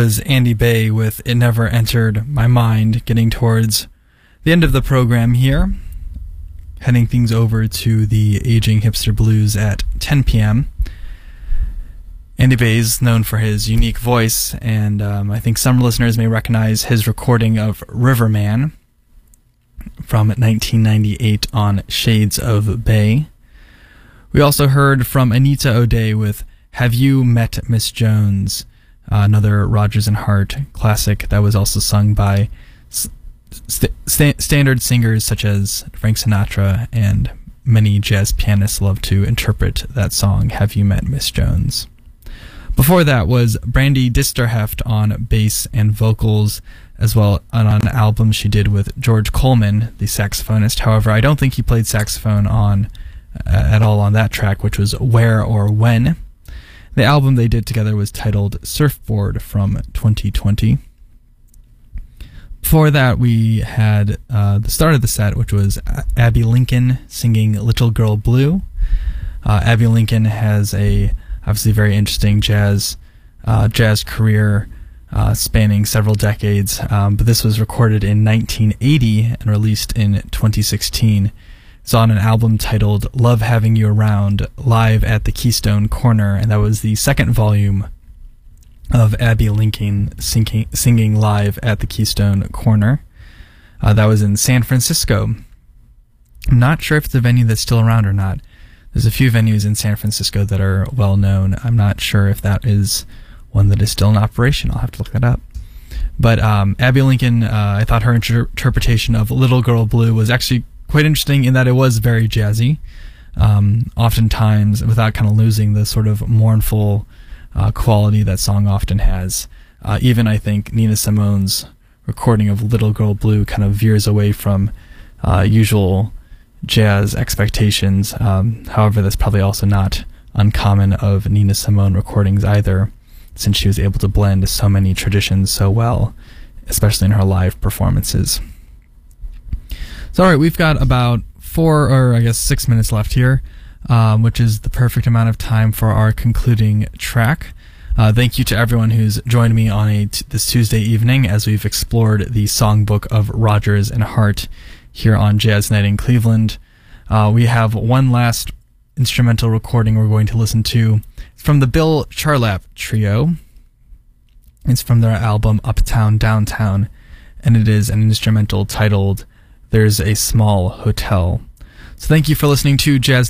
was Andy Bay with It Never Entered My Mind, getting towards the end of the program here, heading things over to the Aging Hipster Blues at 10 p.m. Andy Bay is known for his unique voice, and I think some listeners may recognize his recording of Riverman from 1998 on Shades of Bay. We also heard from Anita O'Day with Have You Met Miss Jones, another Rodgers and Hart classic that was also sung by standard singers such as Frank Sinatra, and many jazz pianists love to interpret that song, Have You Met Miss Jones. Before that was Brandy Disterheft on bass and vocals, as well on an album she did with George Coleman, the saxophonist. However, I don't think he played saxophone on at all on that track, which was Where or When. The album they did together was titled Surfboard from 2020. Before that, we had the start of the set, which was Abbey Lincoln singing Little Girl Blue. Abbey Lincoln has a obviously very interesting jazz career spanning several decades, but this was recorded in 1980 and released in 2016. It's on an album titled Love Having You Around, live at the Keystone Corner, and that was the second volume of Abbey Lincoln singing live at the Keystone Corner. That was in San Francisco. I'm not sure if it's a venue that's still around or not. There's a few venues in San Francisco that are well known. I'm not sure if that is one that is still in operation. I'll have to look that up. But Abbey Lincoln, I thought her interpretation of Little Girl Blue was actually quite interesting in that it was very jazzy, oftentimes without kind of losing the sort of mournful quality that song often has. Even I think Nina Simone's recording of Little Girl Blue kind of veers away from usual jazz expectations. However, that's probably also not uncommon of Nina Simone recordings either, since she was able to blend so many traditions so well, especially in her live performances. So, all right, we've got about 6 minutes left here, which is the perfect amount of time for our concluding track. Thank you to everyone who's joined me on this Tuesday evening as we've explored the songbook of Rodgers and Hart here on Jazz Night in Cleveland. We have one last instrumental recording we're going to listen to. It's from the Bill Charlap Trio. It's from their album Uptown Downtown, and it is an instrumental titled There's a Small Hotel. So thank you for listening to Jazz